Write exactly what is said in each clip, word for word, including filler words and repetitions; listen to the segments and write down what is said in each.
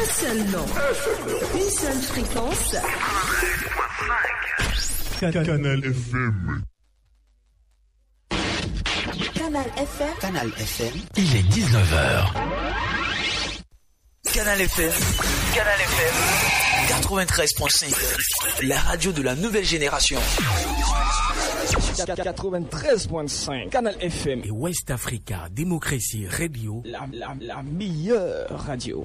Un seul nom, une seule fréquence. Canal F M. Canal F M. Canal F M. Il est dix-neuf heures. Canal F M. Canal F M. quatre-vingt-treize virgule cinq. La radio de la nouvelle génération. quatre-vingt-treize virgule cinq. Canal F M. Et West Africa Démocratie Radio. La, la, la meilleure radio.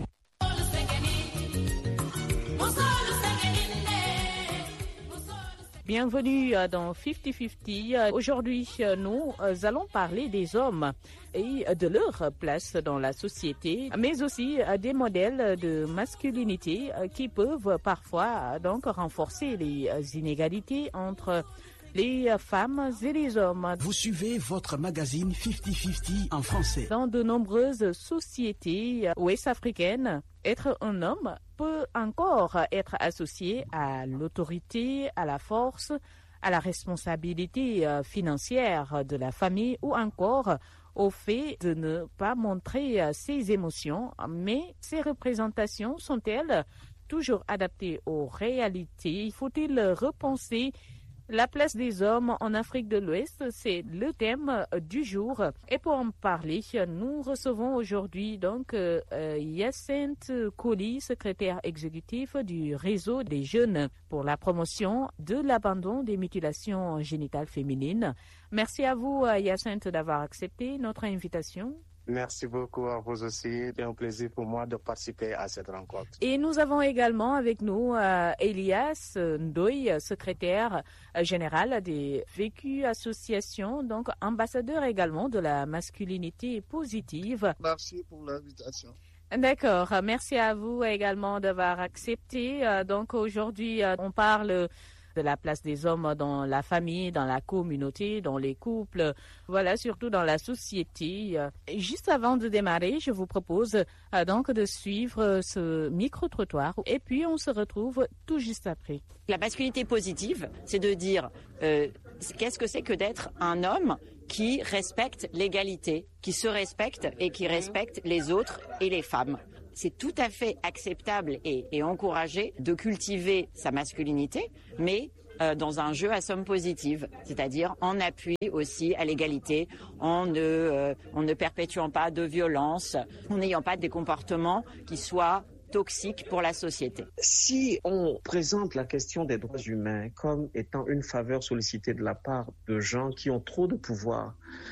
Bienvenue dans cinquante cinquante. Aujourd'hui, nous allons parler des hommes et de leur place dans la société, mais aussi des modèles de masculinité qui peuvent parfois donc renforcer les inégalités entre les femmes et les hommes. Vous suivez votre magazine cinquante cinquante en français. Dans de nombreuses sociétés ouest-africaines, être un homme peut encore être associé à l'autorité, à la force, à la responsabilité financière de la famille ou encore au fait de ne pas montrer ses émotions. Mais ces représentations sont-elles toujours adaptées aux réalités? Faut-il repenser la place des hommes en Afrique de l'Ouest? C'est le thème du jour. Et pour en parler, nous recevons aujourd'hui donc euh, Hyacinthe Coly, secrétaire exécutif du réseau des jeunes pour la promotion de l'abandon des mutilations génitales féminines. Merci à vous, Hyacinthe, d'avoir accepté notre invitation. Merci beaucoup à vous aussi. C'est un plaisir pour moi de participer à cette rencontre. Et nous avons également avec nous euh, Elias Ndoye, secrétaire euh, général des Vécus Associations, donc ambassadeur également de la masculinité positive. Merci pour l'invitation. D'accord. Merci à vous également d'avoir accepté. Euh, donc aujourd'hui, euh, on parle de la place des hommes dans la famille, dans la communauté, dans les couples, voilà, surtout dans la société. Juste avant de démarrer, je vous propose euh, donc de suivre ce micro-trottoir et puis on se retrouve tout juste après. La masculinité positive, c'est de dire euh, qu'est-ce que c'est que d'être un homme qui respecte l'égalité, qui se respecte et qui respecte les autres et les femmes. C'est tout à fait acceptable et, et encouragé de cultiver sa masculinité, mais euh, dans un jeu à somme positive, c'est-à-dire en appui aussi à l'égalité, en ne, euh, en ne perpétuant pas de violence, en n'ayant pas des comportements qui soient toxiques pour la société. Si on présente la question des droits humains comme étant une faveur sollicitée de la part de gens qui ont trop de pouvoir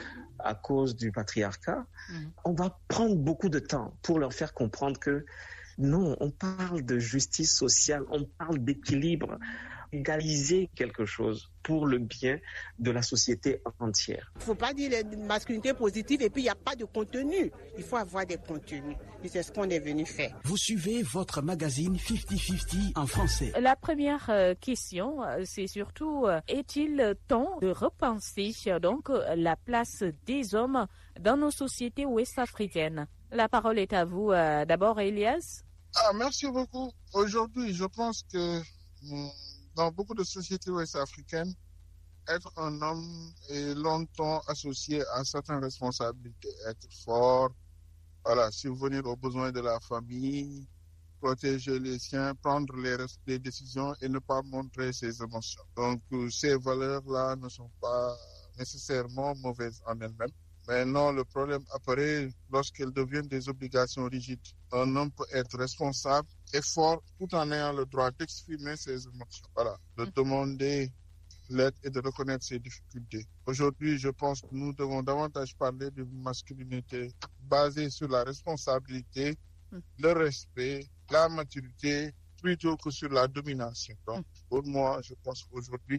à cause du patriarcat, mmh. on va prendre beaucoup de temps pour leur faire comprendre que non, on parle de justice sociale, on parle d'équilibre, égaliser quelque chose pour le bien de la société entière. Il ne faut pas dire les masculinités positives et puis il n'y a pas de contenu. Il faut avoir des contenus. Et c'est ce qu'on est venu faire. Vous suivez votre magazine cinquante cinquante en français. La première euh, question, c'est surtout, euh, est-il temps de repenser donc la place des hommes dans nos sociétés ouest-africaines? La parole est à vous. Euh, d'abord, Elias. Ah, merci beaucoup. Aujourd'hui, je pense que hum, dans beaucoup de sociétés ouest-africaines, être un homme est longtemps associé à certaines responsabilités. Être fort, voilà, subvenir aux besoins de la famille, protéger les siens, prendre les, les décisions et ne pas montrer ses émotions. Donc, ces valeurs-là ne sont pas nécessairement mauvaises en elles-mêmes. Mais non, le problème apparaît lorsqu'elles deviennent des obligations rigides. Un homme peut être responsable et fort tout en ayant le droit d'exprimer ses émotions. Voilà, de demander l'aide et de reconnaître ses difficultés. Aujourd'hui, je pense que nous devons davantage parler d'une masculinité basée sur la responsabilité, le respect, la maturité, plutôt que sur la domination. Donc, pour moi, je pense qu'aujourd'hui,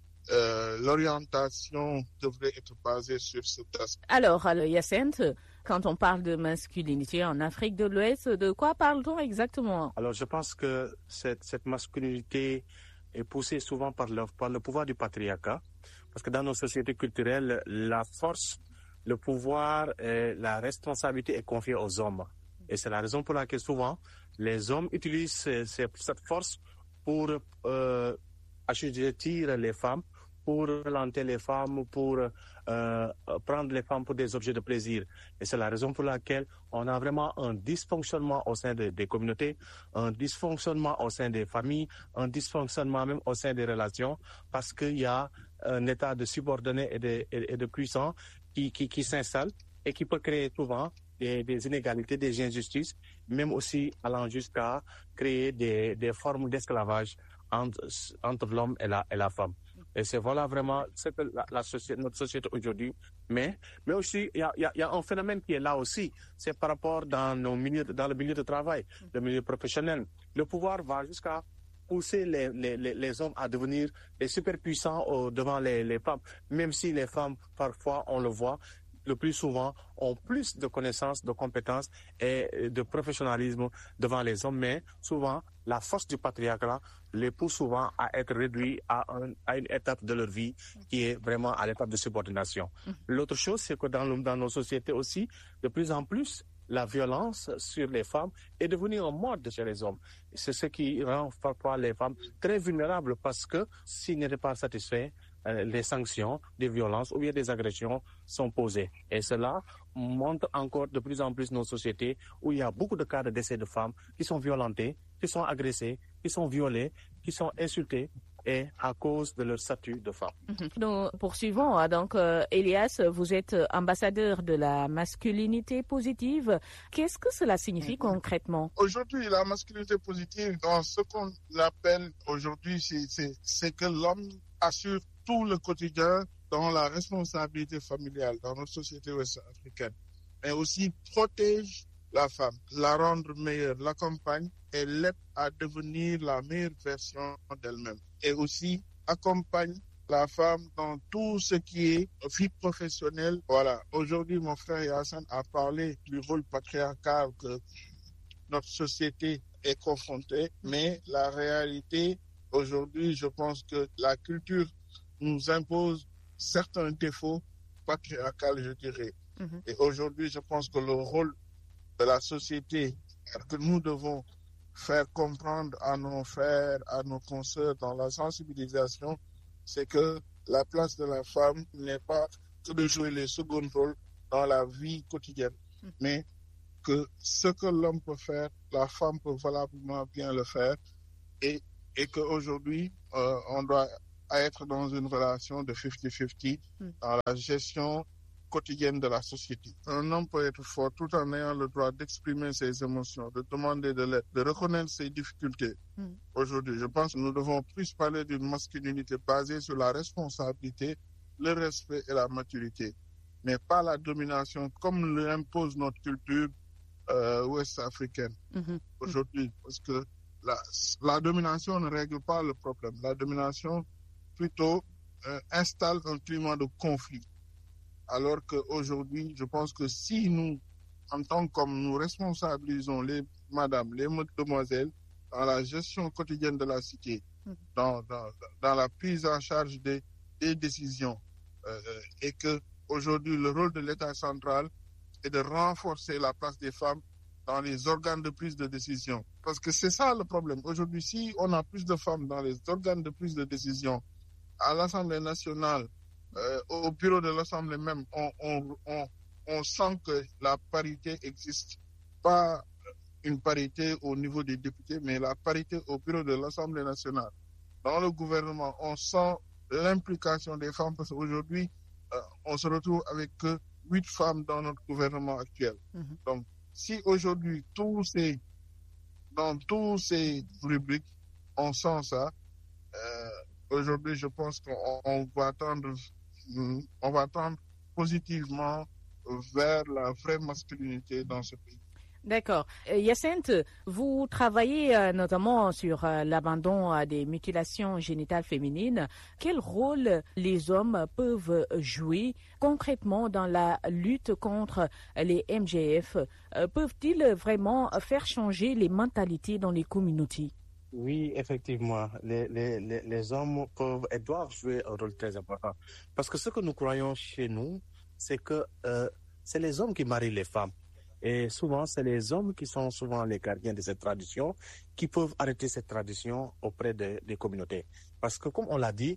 Euh, l'orientation devrait être basée sur cet aspect. Alors, Hyacinthe, quand on parle de masculinité en Afrique de l'Ouest, de quoi parle-t-on exactement? Alors, je pense que cette, cette masculinité est poussée souvent par le, par le pouvoir du patriarcat, parce que dans nos sociétés culturelles, la force, le pouvoir et la responsabilité est confiée aux hommes. Et c'est la raison pour laquelle souvent, les hommes utilisent ces, ces, cette force pour euh, assujettir les femmes, pour relancer les femmes, pour euh, prendre les femmes pour des objets de plaisir. Et c'est la raison pour laquelle on a vraiment un dysfonctionnement au sein de, des communautés, un dysfonctionnement au sein des familles, un dysfonctionnement même au sein des relations, parce qu'il y a un état de subordonné et de, et, et de puissant qui, qui, qui s'installe et qui peut créer souvent des, des inégalités, des injustices, même aussi allant jusqu'à créer des, des formes d'esclavage entre, entre l'homme et la, et la femme. Et c'est voilà vraiment ce que la, la société, notre société aujourd'hui. Mais, mais aussi, il y a, y, a, y a un phénomène qui est là aussi. C'est par rapport dans, nos milieux, dans le milieu de travail, le milieu professionnel. Le pouvoir va jusqu'à pousser les, les, les hommes à devenir les superpuissants au, devant les, les femmes. Même si les femmes, parfois, on le voit, le plus souvent, ont plus de connaissances, de compétences et de professionnalisme devant les hommes. Mais souvent, la force du patriarcat les pousse souvent à être réduits à, un, à une étape de leur vie qui est vraiment à l'étape de subordination. Mmh. L'autre chose, c'est que dans, dans nos sociétés aussi, de plus en plus, la violence sur les femmes est devenue un mode chez les hommes. C'est ce qui rend parfois les femmes très vulnérables parce que s'ils n'étaient pas satisfaits, euh, les sanctions, des violences ou bien des agressions sont posées. Et cela montre encore de plus en plus nos sociétés où il y a beaucoup de cas de décès de femmes qui sont violentées, qui sont agressées, qui sont violées, qui sont insultées, et à cause de leur statut de femme. Nous poursuivons. Donc, euh, Elias, vous êtes ambassadeur de la masculinité positive. Qu'est-ce que cela signifie mm-hmm. concrètement? Aujourd'hui, la masculinité positive, dans ce qu'on appelle aujourd'hui, c'est, c'est, c'est que l'homme assure tout le quotidien dans la responsabilité familiale dans notre société ouest-africaine, mais aussi protège la femme, la rendre meilleure, l'accompagne et l'aide à devenir la meilleure version d'elle-même. Et aussi accompagne la femme dans tout ce qui est vie professionnelle. Voilà. Aujourd'hui, mon frère Yassine a parlé du rôle patriarcal que notre société est confrontée, mais la réalité, aujourd'hui, je pense que la culture nous impose certains défauts patriarcaux, je dirais. Mm-hmm. Et aujourd'hui, je pense que le rôle de la société que nous devons faire comprendre à nos frères, à nos consoeurs dans la sensibilisation, c'est que la place de la femme n'est pas que de jouer les seconds rôles dans la vie quotidienne, mmh. mais que ce que l'homme peut faire, la femme peut valablement bien le faire, et, et qu'aujourd'hui, euh, on doit être dans une relation de cinquante cinquante mmh. dans la gestion quotidienne de la société. Un homme peut être fort tout en ayant le droit d'exprimer ses émotions, de demander de l'aide, de reconnaître ses difficultés. Mm. Aujourd'hui, je pense que nous devons plus parler d'une masculinité basée sur la responsabilité, le respect et la maturité, mais pas la domination comme l'impose notre culture euh, ouest-africaine. Mm-hmm. Aujourd'hui, parce que la, la domination ne règle pas le problème. La domination plutôt euh, installe un climat de conflit. Alors qu'aujourd'hui, je pense que si nous, en tant que nous responsabilisons les madames, les demoiselles, dans la gestion quotidienne de la cité, mmh. dans, dans, dans la prise en charge des, des décisions, euh, et qu'aujourd'hui, le rôle de l'État central est de renforcer la place des femmes dans les organes de prise de décision. Parce que c'est ça le problème. Aujourd'hui, si on a plus de femmes dans les organes de prise de décision, à l'Assemblée nationale, Euh, au bureau de l'Assemblée même, on, on, on, on sent que la parité existe. Pas une parité au niveau des députés, mais la parité au bureau de l'Assemblée nationale. Dans le gouvernement, on sent l'implication des femmes parce qu'aujourd'hui, euh, on se retrouve avec que huit femmes dans notre gouvernement actuel. Mm-hmm. Donc, si aujourd'hui, tous ces, dans tous ces rubriques, on sent ça, euh, aujourd'hui, je pense qu'on on va tendre on va tendre positivement vers la vraie masculinité dans ce pays. D'accord. Hyacinthe, vous travaillez euh, notamment sur euh, l'abandon euh, des mutilations génitales féminines. Quel rôle les hommes peuvent jouer concrètement dans la lutte contre les M G F? Euh, peuvent-ils vraiment faire changer les mentalités dans les communautés? Oui, effectivement, les, les, les, les hommes peuvent et doivent jouer un rôle très important. Parce que ce que nous croyons chez nous, c'est que euh, c'est les hommes qui marient les femmes. Et souvent, c'est les hommes qui sont souvent les gardiens de cette tradition, qui peuvent arrêter cette tradition auprès de, des communautés. Parce que, comme on l'a dit,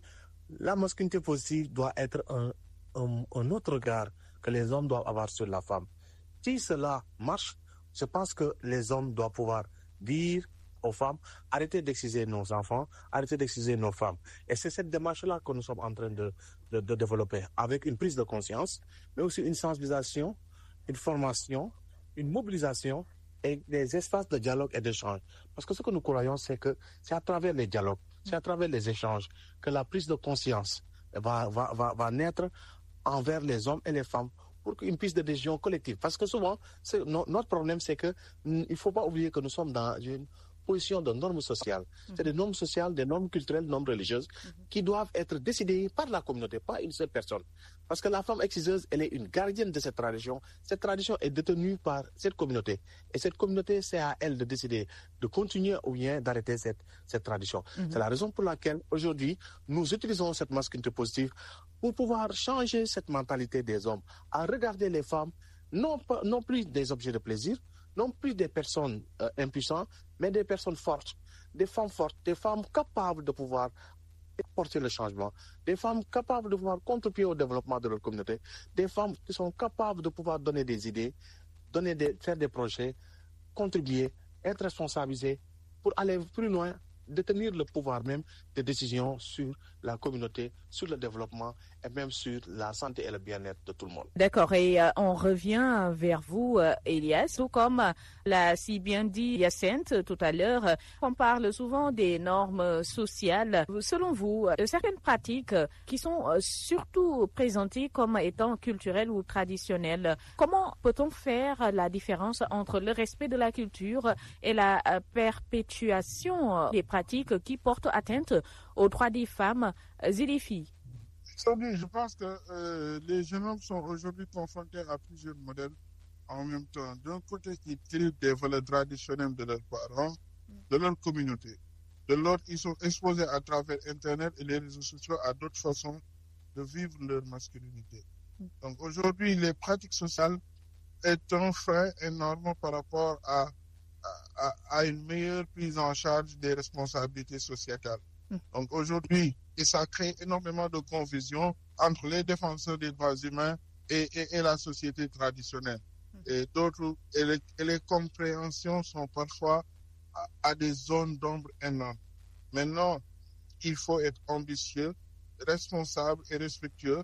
La masculinité positive doit être un, un, un autre regard que les hommes doivent avoir sur la femme. Si cela marche, je pense que les hommes doivent pouvoir dire aux femmes, arrêtez d'exciser nos enfants, arrêtez d'exciser nos femmes. Et c'est cette démarche-là que nous sommes en train de, de, de développer, avec une prise de conscience, mais aussi une sensibilisation, une formation, une mobilisation et des espaces de dialogue et d'échange. Parce que ce que nous croyons, c'est que c'est à travers les dialogues, c'est à travers les échanges que la prise de conscience va, va, va, va naître envers les hommes et les femmes pour une prise de décision collective. Parce que souvent, c'est, no, notre problème, c'est que il ne faut pas oublier que nous sommes dans une position de normes sociales. Mm-hmm. C'est des normes sociales, des normes culturelles, des normes religieuses mm-hmm. qui doivent être décidées par la communauté, pas une seule personne. Parce que la femme exciseuse, elle est une gardienne de cette tradition. Cette tradition est détenue par cette communauté. Et cette communauté, c'est à elle de décider de continuer ou bien d'arrêter cette, cette tradition. Mm-hmm. C'est la raison pour laquelle, aujourd'hui, nous utilisons cette masculinité positive pour pouvoir changer cette mentalité des hommes, à regarder les femmes, non, pas, non plus des objets de plaisir, non plus des personnes euh, impuissantes, mais des personnes fortes, des femmes fortes, des femmes capables de pouvoir porter le changement, des femmes capables de pouvoir contribuer au développement de leur communauté, des femmes qui sont capables de pouvoir donner des idées, donner des, faire des projets, contribuer, être responsabilisées pour aller plus loin, détenir le pouvoir même des décisions sur la communauté, sur le développement et même sur la santé et le bien-être de tout le monde. D'accord, et euh, on revient vers vous, euh, Elias. Tout comme euh, l'a si bien dit Hyacinthe tout à l'heure, euh, on parle souvent des normes sociales. Selon vous, euh, certaines pratiques euh, qui sont euh, surtout présentées comme étant culturelles ou traditionnelles, comment peut-on faire la différence entre le respect de la culture et la euh, perpétuation euh, des pratiques qui portent atteinte aux droits des femmes et des filles? Je pense que euh, les jeunes hommes sont aujourd'hui confrontés à plusieurs modèles en même temps. D'un côté, ils tirent des valeurs traditionnelles de leurs parents, de leur communauté. De l'autre, ils sont exposés à travers Internet et les réseaux sociaux à d'autres façons de vivre leur masculinité. Donc aujourd'hui, les pratiques sociales est un frein énorme par rapport à, à, à une meilleure prise en charge des responsabilités sociétales. Donc aujourd'hui, et ça crée énormément de confusion entre les défenseurs des droits humains et, et, et la société traditionnelle. Et d'autres, et les, et les compréhensions sont parfois à, à des zones d'ombre énormes. Maintenant, il faut être ambitieux, responsable et respectueux.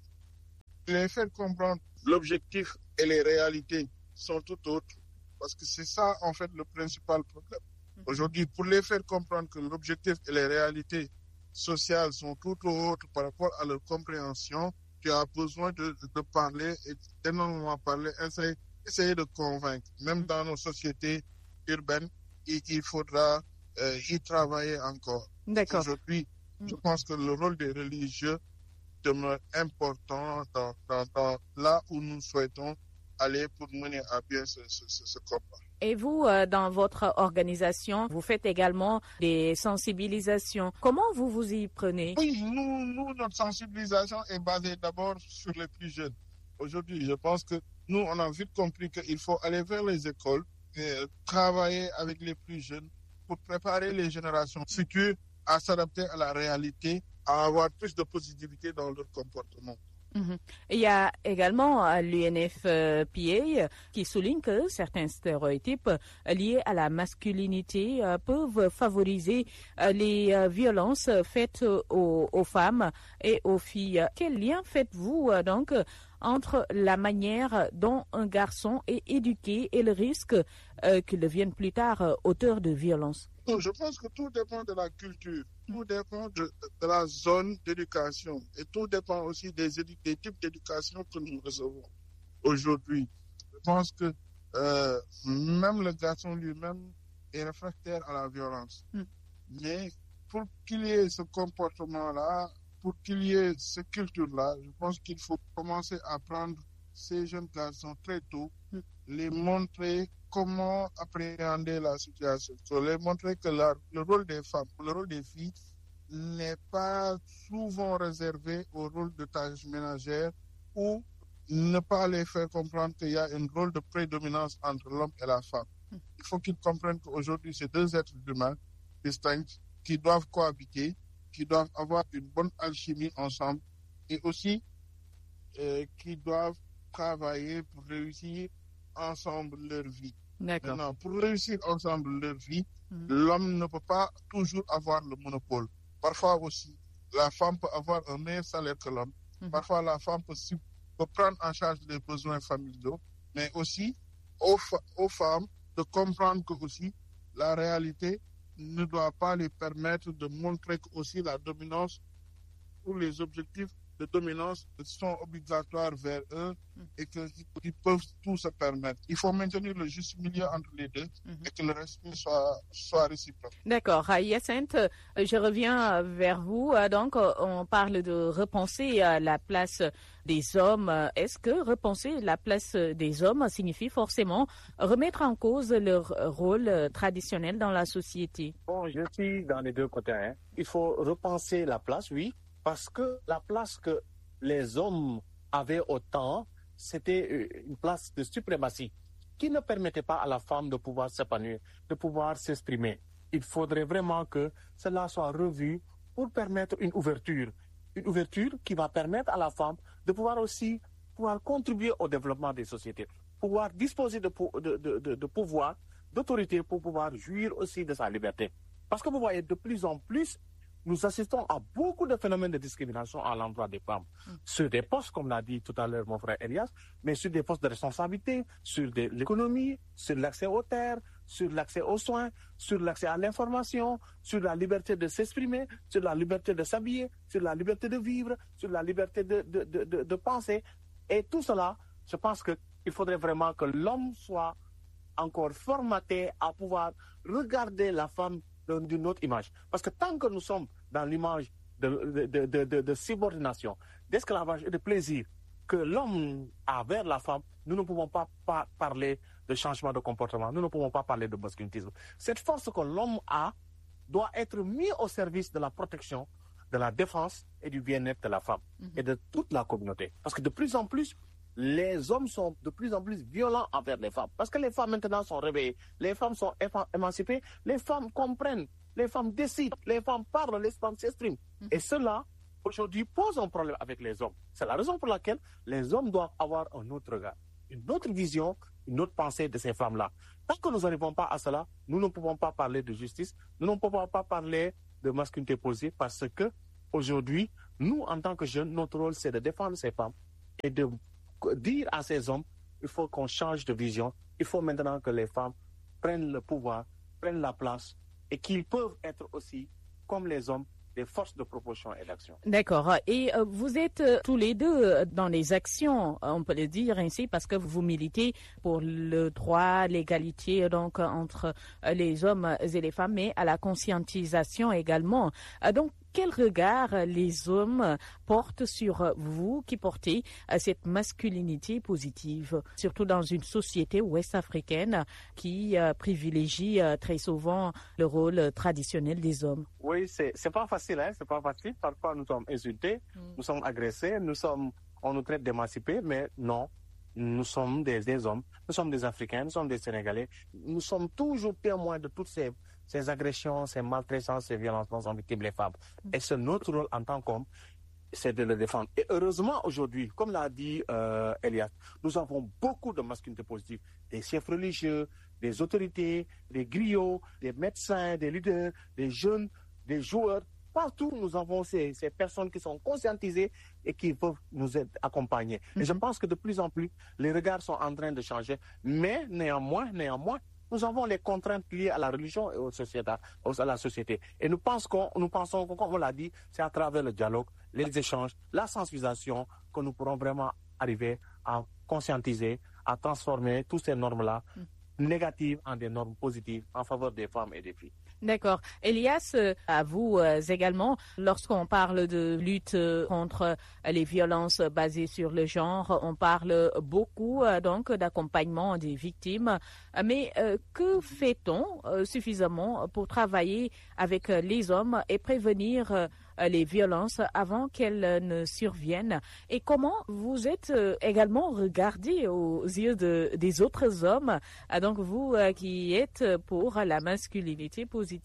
Les faire comprendre l'objectif et les réalités sont tout autres, parce que c'est ça en fait le principal problème. Aujourd'hui, pour les faire comprendre que l'objectif et les réalités sociales sont tout autres par rapport à leur compréhension, tu as besoin de, de parler et d'énormément parler, essayer, essayer de convaincre. Même dans nos sociétés urbaines, il, il faudra euh, y travailler encore. D'accord. Aujourd'hui, je pense que le rôle des religieux demeure important dans, dans, dans là où nous souhaitons aller pour mener à bien ce, ce, ce, ce combat. Et vous, euh, dans votre organisation, vous faites également des sensibilisations. Comment vous vous y prenez? Oui, nous, nous, notre sensibilisation est basée d'abord sur les plus jeunes. Aujourd'hui, je pense que nous, on a vite compris qu'il faut aller vers les écoles et travailler avec les plus jeunes pour préparer les générations futures à s'adapter à la réalité, à avoir plus de positivité dans leur comportement. Mmh. Il y a également l'U N F P A qui souligne que certains stéréotypes liés à la masculinité peuvent favoriser les violences faites aux, aux femmes et aux filles. Quel lien faites-vous donc entre la manière dont un garçon est éduqué et le risque qu'il devienne plus tard auteur de violences? Je pense que tout dépend de la culture, tout dépend de, de la zone d'éducation et tout dépend aussi des, édu- des types d'éducation que nous recevons aujourd'hui. Je pense que euh, même le garçon lui-même est réfractaire à la violence. Mm. Mais pour qu'il y ait ce comportement-là, pour qu'il y ait cette culture-là, je pense qu'il faut commencer à prendre ces jeunes garçons très tôt, mm. les montrer comment appréhender la situation. So, les montrer que la, le rôle des femmes, le rôle des filles n'est pas souvent réservé au rôle de tâches ménagères ou ne pas les faire comprendre qu'il y a un rôle de prédominance entre l'homme et la femme. Il faut qu'ils comprennent qu'aujourd'hui, c'est deux êtres humains distincts qui doivent cohabiter qui doivent avoir une bonne alchimie ensemble et aussi euh, qui doivent travailler pour réussir ensemble leur vie. D'accord. Maintenant, pour réussir ensemble leur vie, mmh. l'homme ne peut pas toujours avoir le monopole. Parfois aussi, la femme peut avoir un meilleur salaire que l'homme. Mmh. Parfois, la femme peut, peut prendre en charge les besoins familiaux, mais aussi aux, aux femmes de comprendre que aussi la réalité ne doit pas les permettre de montrer que aussi la dominance ou les objectifs de dominance sont obligatoires vers eux et qu'ils peuvent tout se permettre. Il faut maintenir le juste milieu entre les deux mm-hmm. et que le respect soit, soit réciproque. D'accord. Hyacinthe, je reviens vers vous. Donc, on parle de repenser la place des hommes. Est-ce que repenser la place des hommes signifie forcément remettre en cause leur rôle traditionnel dans la société? Bon, je suis dans les deux côtés. Hein. Il faut repenser la place, oui. Parce que la place que les hommes avaient au temps, c'était une place de suprématie qui ne permettait pas à la femme de pouvoir s'épanouir, de pouvoir s'exprimer. Il faudrait vraiment que cela soit revu pour permettre une ouverture. Une ouverture qui va permettre à la femme de pouvoir aussi pouvoir contribuer au développement des sociétés, pouvoir disposer de, de, de, de, de pouvoir, d'autorité pour pouvoir jouir aussi de sa liberté. Parce que vous voyez, de plus en plus, nous assistons à beaucoup de phénomènes de discrimination à l'endroit des femmes. Mm. Sur des postes, comme l'a dit tout à l'heure mon frère Elias, mais sur des postes de responsabilité, sur de l'économie, sur l'accès aux terres, sur l'accès aux soins, sur l'accès à l'information, sur la liberté de s'exprimer, sur la liberté de s'habiller, sur la liberté de vivre, sur la liberté de, de, de, de, de penser. Et tout cela, je pense qu'il faudrait vraiment que l'homme soit encore formaté à pouvoir regarder la femme d'une autre image. Parce que tant que nous sommes dans l'image de, de, de, de, de subordination, d'esclavage et de plaisir que l'homme a vers la femme, nous ne pouvons pas, pas parler de changement de comportement, nous ne pouvons pas parler de masculinisme. Cette force que l'homme a doit être mise au service de la protection, de la défense et du bien-être de la femme mm-hmm. et de toute la communauté. Parce que de plus en plus, les hommes sont de plus en plus violents envers les femmes. Parce que les femmes maintenant sont réveillées, les femmes sont émancipées, les femmes comprennent, les femmes décident, les femmes parlent, les femmes s'expriment. Mm-hmm. Et cela, aujourd'hui, pose un problème avec les hommes. C'est la raison pour laquelle les hommes doivent avoir un autre regard, une autre vision, une autre pensée de ces femmes-là. Tant que nous n'arrivons pas à cela, nous ne pouvons pas parler de justice, nous ne pouvons pas parler de masculinité positive parce que aujourd'hui, nous, en tant que jeunes, notre rôle, c'est de défendre ces femmes et de dire à ces hommes, il faut qu'on change de vision, il faut maintenant que les femmes prennent le pouvoir, prennent la place et qu'ils peuvent être aussi, comme les hommes, des forces de proposition et d'action. D'accord. Et euh, vous êtes euh, tous les deux dans les actions, on peut le dire ainsi, parce que vous militez pour le droit, l'égalité donc entre euh, les hommes et les femmes, mais à la conscientisation également. Euh, donc, quel regard les hommes portent sur vous qui portez cette masculinité positive, surtout dans une société ouest-africaine qui privilégie très souvent le rôle traditionnel des hommes? Oui, c'est c'est pas facile, hein, c'est pas facile. Parfois nous sommes insultés, mm. nous sommes agressés, nous sommes, on nous traite d'émancipés, mais non. Nous sommes des, des hommes, nous sommes des Africains, nous sommes des Sénégalais. Nous sommes toujours témoins de toutes ces, ces agressions, ces maltraitances, ces violences dont sont victimes les femmes. Et c'est notre rôle en tant qu'hommes, c'est de le défendre. Et heureusement aujourd'hui, comme l'a dit euh, Elias, nous avons beaucoup de masculinité positive. Des chefs religieux, des autorités, des griots, des médecins, des leaders, des jeunes, des joueurs. Partout, nous avons ces, ces personnes qui sont conscientisées et qui peuvent nous accompagner. Mm-hmm. Et je pense que de plus en plus, les regards sont en train de changer. Mais néanmoins, néanmoins, nous avons les contraintes liées à la religion et aux sociétés, à la société. Et nous pensons, qu'on, nous pensons, comme on l'a dit, c'est à travers le dialogue, les échanges, la sensibilisation que nous pourrons vraiment arriver à conscientiser, à transformer toutes ces normes-là mm. négatives en des normes positives en faveur des femmes et des filles. D'accord. Elias, à vous euh, également, lorsqu'on parle de lutte contre les violences basées sur le genre, on parle beaucoup euh, donc d'accompagnement des victimes. Mais euh, que fait-on euh, suffisamment pour travailler avec les hommes et prévenir euh, les violences avant qu'elles ne surviennent? Et comment vous êtes euh, également regardé aux yeux de, des autres hommes, euh, donc vous euh, qui êtes pour la masculinité positive?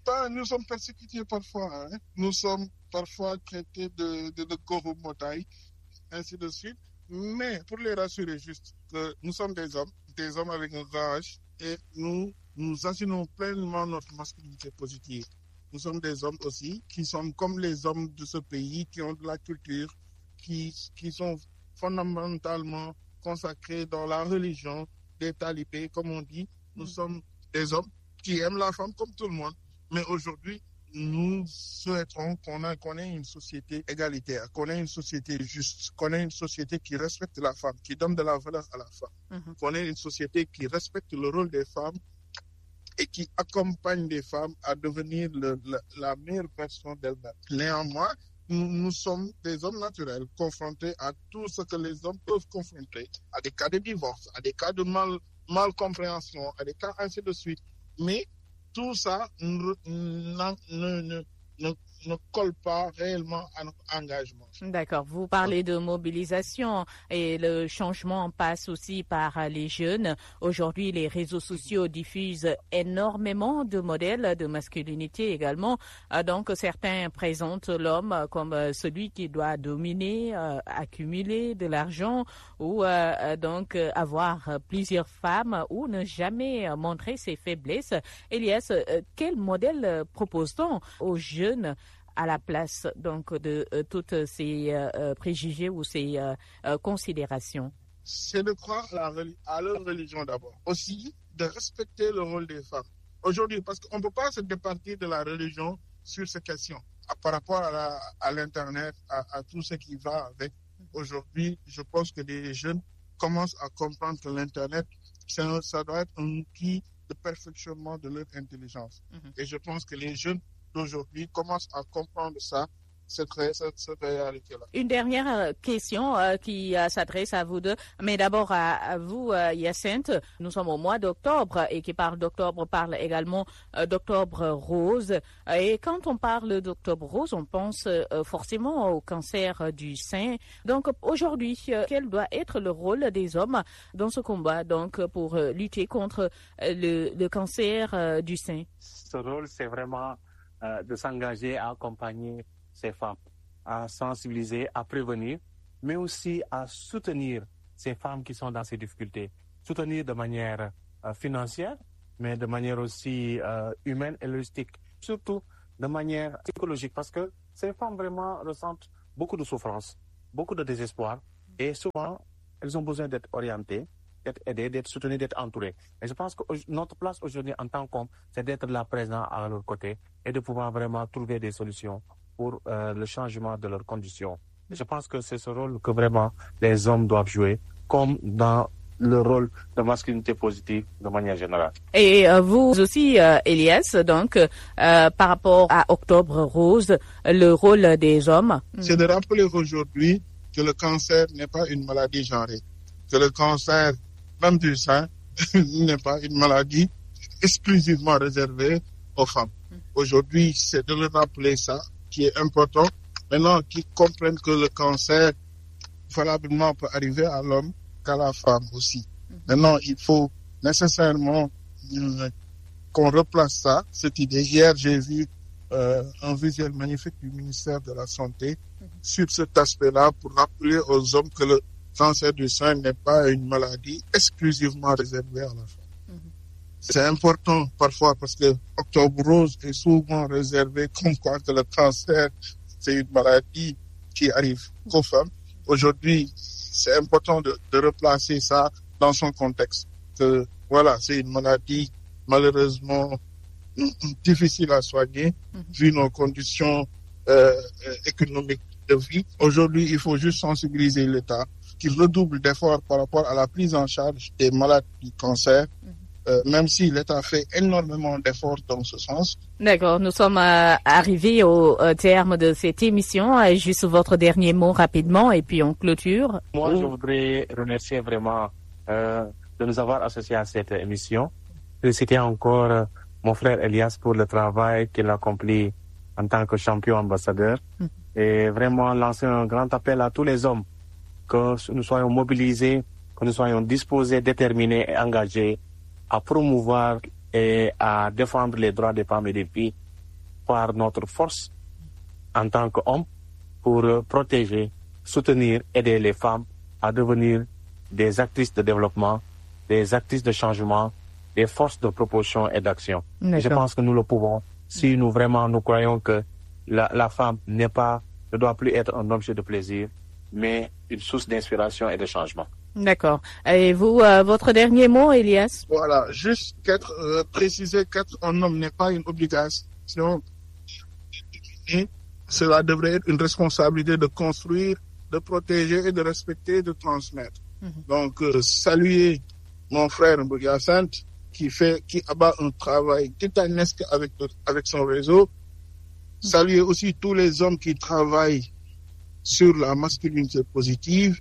pas, nous sommes persécutés parfois. Hein. Nous sommes parfois traités de, de, de Goromotaï, ainsi de suite. Mais pour les rassurer juste, que nous sommes des hommes, des hommes avec un grand H, et nous, nous assumons pleinement notre masculinité positive. Nous sommes des hommes aussi qui sont comme les hommes de ce pays, qui ont de la culture, qui, qui sont fondamentalement consacrés dans la religion des talibés, comme on dit. Nous sommes des hommes qui aiment la femme comme tout le monde. Mais aujourd'hui, nous souhaiterons qu'on ait, qu'on ait une société égalitaire, qu'on ait une société juste, qu'on ait une société qui respecte la femme, qui donne de la valeur à la femme, mm-hmm. qu'on ait une société qui respecte le rôle des femmes et qui accompagne les femmes à devenir le, le, la meilleure version d'elles-mêmes. Néanmoins, nous, nous sommes des hommes naturels confrontés à tout ce que les hommes peuvent confronter, à des cas de divorce, à des cas de mal, mal compréhension, à des cas ainsi de suite. Mais tout ça ne, ne, ne, ne, ne colle pas réellement à notre engagement. D'accord. Vous parlez de mobilisation et le changement passe aussi par les jeunes. Aujourd'hui, les réseaux sociaux diffusent énormément de modèles de masculinité également. Donc, certains présentent l'homme comme celui qui doit dominer, euh, accumuler de l'argent ou euh, donc avoir plusieurs femmes ou ne jamais montrer ses faiblesses. Elias, quel modèle propose-t-on aux jeunes à la place donc de euh, toutes ces euh, préjugés ou ces euh, euh, considérations? C'est de croire à, la, à leur religion d'abord. Aussi, de respecter le rôle des femmes. Aujourd'hui, parce qu'on ne peut pas se départir de la religion sur ces questions. Par rapport à, la, à l'Internet, à, à tout ce qui va avec. Aujourd'hui, je pense que les jeunes commencent à comprendre que l'Internet, un, ça doit être un outil de perfectionnement de leur intelligence. Mm-hmm. Et je pense que les jeunes d'aujourd'hui commencent à comprendre ça, cette, cette, cette réalité-là. Une dernière question euh, qui euh, s'adresse à vous deux, mais d'abord à, à vous, euh, Hyacinthe. Nous sommes au mois d'octobre et qui parle d'octobre parle également euh, d'octobre rose. Et quand on parle d'octobre rose, on pense euh, forcément au cancer du sein. Donc aujourd'hui, euh, quel doit être le rôle des hommes dans ce combat donc pour euh, lutter contre euh, le, le cancer euh, du sein? Ce rôle, c'est vraiment euh, de s'engager à accompagner ces femmes, à sensibiliser, à prévenir, mais aussi à soutenir ces femmes qui sont dans ces difficultés. Soutenir de manière euh, financière, mais de manière aussi euh, humaine et logistique. Surtout de manière psychologique, parce que ces femmes vraiment ressentent beaucoup de souffrance, beaucoup de désespoir, et souvent, elles ont besoin d'être orientées, d'être aidées, d'être soutenues, d'être entourées. Et je pense que notre place aujourd'hui en tant qu'homme, c'est d'être là présent à leur côté et de pouvoir vraiment trouver des solutions pour euh, le changement de leurs conditions. Et je pense que c'est ce rôle que vraiment les hommes doivent jouer, comme dans le rôle de masculinité positive de manière générale. Et euh, vous aussi, euh, Elias, donc, euh, par rapport à Octobre Rose, le rôle des hommes? C'est de rappeler aujourd'hui que le cancer n'est pas une maladie genrée, que le cancer, même du sein, n'est pas une maladie exclusivement réservée aux femmes. Aujourd'hui, c'est de le rappeler ça, qui est important. Maintenant, qu'ils comprennent que le cancer, valablement, peut arriver à l'homme qu'à la femme aussi. Maintenant, il faut nécessairement euh, qu'on replace ça, cette idée. Hier, j'ai vu euh, un visuel magnifique du ministère de la Santé mm-hmm. sur cet aspect-là pour rappeler aux hommes que le cancer du sein n'est pas une maladie exclusivement réservée à la femme. C'est important parfois parce que Octobre Rose est souvent réservé comme quoi que le cancer, c'est une maladie qui arrive aux femmes. Aujourd'hui, c'est important de, de replacer ça dans son contexte. Que, voilà, c'est une maladie malheureusement difficile à soigner mm-hmm. vu nos conditions euh, économiques de vie. Aujourd'hui, il faut juste sensibiliser l'État qu'il redouble d'efforts par rapport à la prise en charge des malades du cancer. Mm-hmm. Euh, même si l'État fait énormément d'efforts dans ce sens. D'accord, nous sommes euh, arrivés au euh, terme de cette émission. Euh, juste votre dernier mot rapidement et puis on clôture. Moi, je voudrais remercier vraiment euh, de nous avoir associés à cette émission. Féliciter encore euh, mon frère Elias pour le travail qu'il a accompli en tant que champion ambassadeur. Mmh. Et vraiment lancer un grand appel à tous les hommes, que nous soyons mobilisés, que nous soyons disposés, déterminés et engagés à promouvoir et à défendre les droits des femmes et des filles par notre force en tant qu'hommes pour euh, protéger, soutenir, aider les femmes à devenir des actrices de développement, des actrices de changement, des forces de proposition et d'action. Je pense que nous le pouvons si nous vraiment nous croyons que la, la femme n'est pas, ne doit plus être un objet de plaisir, mais une source d'inspiration et de changement. D'accord. Et vous, euh, votre dernier mot, Elias? Voilà, juste qu'être, euh, préciser qu'être un homme n'est pas une obligation. Et cela devrait être une responsabilité de construire, de protéger et de respecter, de transmettre. Mm-hmm. Donc, euh, saluer mon frère Mbouya Sant qui fait, qui abat un travail titanesque avec, avec son réseau. Mm-hmm. Saluer aussi tous les hommes qui travaillent sur la masculinité positive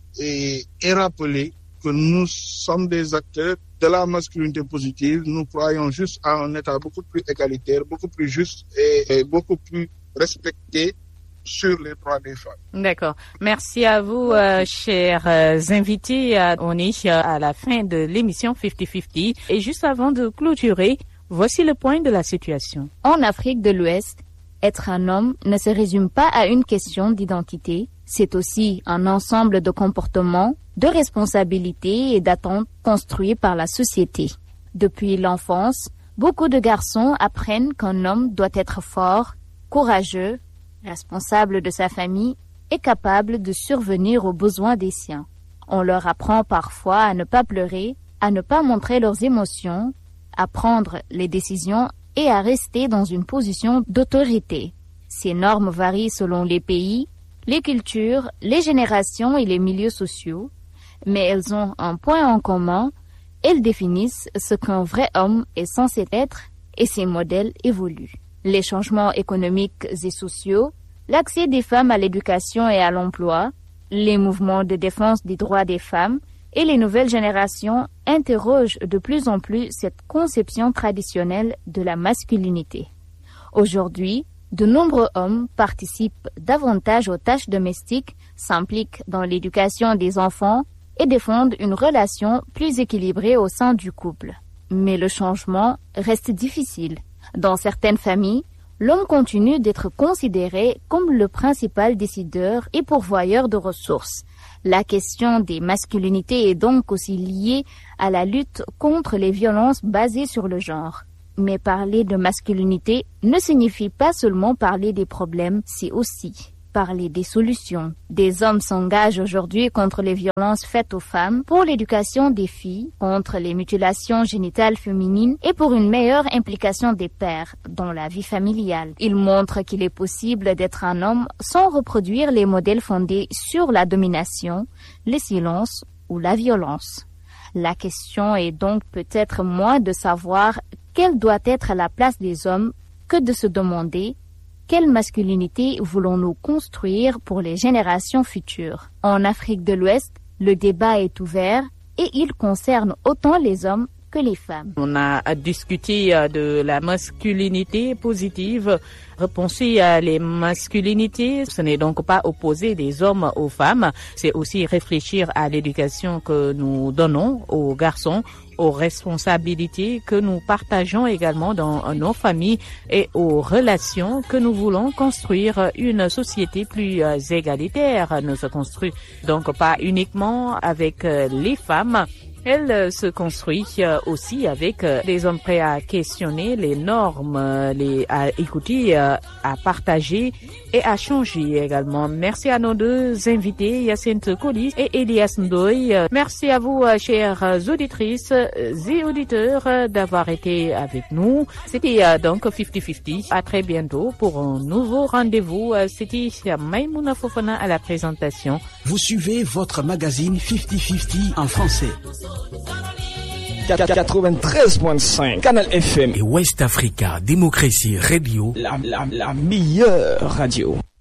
et, et rappeler que nous sommes des acteurs de la masculinité positive. Nous croyons juste à un état beaucoup plus égalitaire, beaucoup plus juste et, et beaucoup plus respecté sur les droits des femmes. D'accord. Merci à vous, euh, chers euh, invités. Euh, on est euh, à la fin de l'émission cinquante cinquante. Et juste avant de clôturer, voici le point de la situation. En Afrique de l'Ouest, être un homme ne se résume pas à une question d'identité. C'est aussi un ensemble de comportements, de responsabilités et d'attentes construits par la société. Depuis l'enfance, beaucoup de garçons apprennent qu'un homme doit être fort, courageux, responsable de sa famille et capable de survenir aux besoins des siens. On leur apprend parfois à ne pas pleurer, à ne pas montrer leurs émotions, à prendre les décisions et à rester dans une position d'autorité. Ces normes varient selon les pays, les cultures, les générations et les milieux sociaux, mais elles ont un point en commun, elles définissent ce qu'un vrai homme est censé être et ces modèles évoluent. Les changements économiques et sociaux, l'accès des femmes à l'éducation et à l'emploi, les mouvements de défense des droits des femmes et les nouvelles générations interrogent de plus en plus cette conception traditionnelle de la masculinité. Aujourd'hui, de nombreux hommes participent davantage aux tâches domestiques, s'impliquent dans l'éducation des enfants et défendent une relation plus équilibrée au sein du couple. Mais le changement reste difficile. Dans certaines familles, l'homme continue d'être considéré comme le principal décideur et pourvoyeur de ressources. La question des masculinités est donc aussi liée à la lutte contre les violences basées sur le genre. Mais parler de masculinité ne signifie pas seulement parler des problèmes, c'est aussi parler des solutions. Des hommes s'engagent aujourd'hui contre les violences faites aux femmes, pour l'éducation des filles, contre les mutilations génitales féminines et pour une meilleure implication des pères dans la vie familiale. Ils montrent qu'il est possible d'être un homme sans reproduire les modèles fondés sur la domination, le silence ou la violence. La question est donc peut-être moins de savoir quelle doit être la place des hommes que de se demander quelle masculinité voulons-nous construire pour les générations futures. En Afrique de l'Ouest, le débat est ouvert et il concerne autant les hommes que les femmes. On a discuté de la masculinité positive, repenser à les masculinités. Ce n'est donc pas opposer des hommes aux femmes, c'est aussi réfléchir à l'éducation que nous donnons aux garçons, aux responsabilités que nous partageons également dans nos familles et aux relations que nous voulons construire. Une société plus égalitaire ne se construit donc pas uniquement avec les femmes. Elle se construit aussi avec des hommes prêts à questionner les normes, les, à écouter, à partager et à changer également. Merci à nos deux invités, Hyacinthe Colis et Elias Ndoye. Merci à vous, chères auditrices et auditeurs, d'avoir été avec nous. C'était donc cinquante cinquante. À très bientôt pour un nouveau rendez-vous. C'était Maïmouna Fofana à la présentation. Vous suivez votre magazine cinquante cinquante en français. quatre-vingt-treize point cinq Canal F M et West Africa Démocratie Radio, la, la, la meilleure radio.